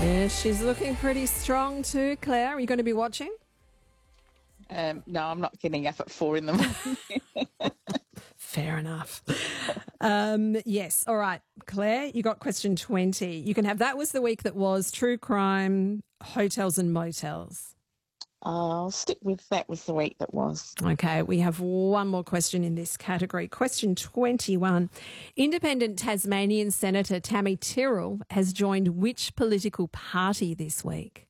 Yeah, she's looking pretty strong too, Claire. Are you going to be watching? No, I'm not getting up at 4 in the morning. Fair enough. Yes. All right. Claire, you got question 20. You can have that was the week that was true crime, hotels and motels. I'll stick with that was the week that was. Okay, we have one more question in this category. Question 21. Independent Tasmanian Senator Tammy Tyrrell has joined which political party this week?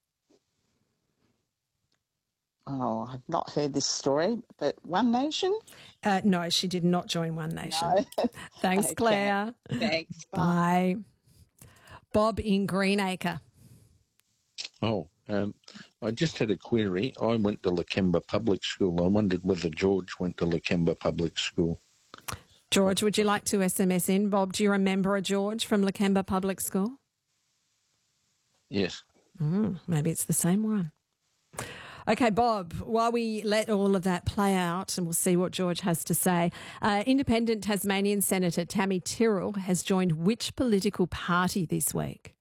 Oh, I've not heard this story, but One Nation? No, she did not join One Nation. No. Thanks, Okay. Claire. Thanks. Bye. Bob in Greenacre. Oh, I just had a query. I went to Lakemba Public School. I wondered whether George went to Lakemba Public School. George, would you like to SMS in? Bob, do you remember a George from Lakemba Public School? Yes. Maybe it's the same one. Okay, Bob, while we let all of that play out and we'll see what George has to say, Independent Tasmanian Senator Tammy Tyrrell has joined which political party this week?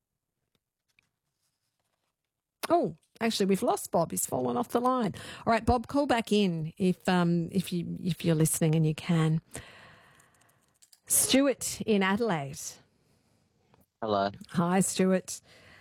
Oh, actually, we've lost Bob. He's fallen off the line. All right, Bob, call back in if you're listening and you can. Stuart in Adelaide. Hello. Hi, Stuart.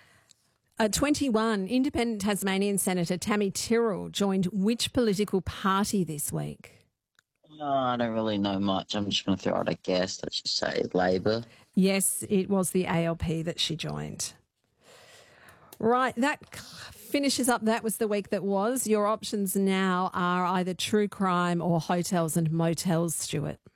21, Independent Tasmanian Senator Tammy Tyrrell joined which political party this week? No, I don't really know much. I'm just going to throw out a guess. Let's just say Labor. Yes, it was the ALP that she joined. Right, that finishes up. That was the week that was. Your options now are either true crime or hotels and motels, Stuart.